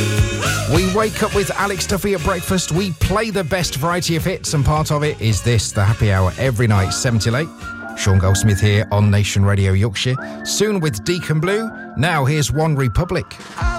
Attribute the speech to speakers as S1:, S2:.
S1: We wake up with Alex Duffy at breakfast. We play the best variety of hits, and part of it is this, the Happy Hour, every night, 7 till 8. Sean Goldsmith here on Nation Radio Yorkshire. Soon with Deacon Blue. Now here's One Republic.